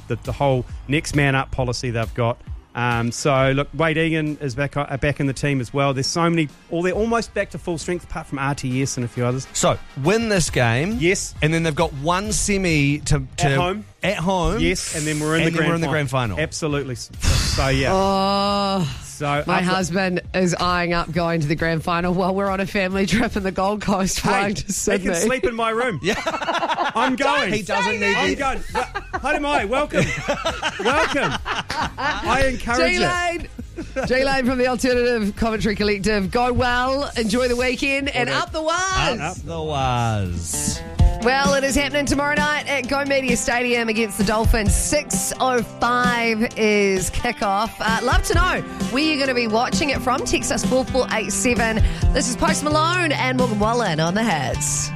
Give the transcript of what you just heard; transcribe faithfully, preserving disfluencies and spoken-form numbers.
the, the whole next man up policy they've got. Um, so, look, Wade Egan is back uh, back in the team as well. There's so many, all they're almost back to full strength apart from R T S and a few others. So, win this game. Yes. And then they've got one semi to... to at home. At home. Yes, and then we're in, and the, then grand we're in the final. grand final. Absolutely. So, so yeah. Oh, so my up- husband is eyeing up going to the grand final while we're on a family trip in the Gold Coast flying Hey, to he Sydney. can sleep in my room. Yeah. I'm going. He doesn't need I'm the- going. Hi, Mai. Welcome. Welcome. I encourage it. G-Lane. G-Lane from the Alternative Commentary Collective. Go well, enjoy the weekend, and up the Waz. Up the was. Well, it is happening tomorrow night at Go Media Stadium against the Dolphins. six oh five is kickoff. Uh, love to know where you're going to be watching it from. Text us four four eight seven. This is Post Malone and Morgan Wallen on the Hits.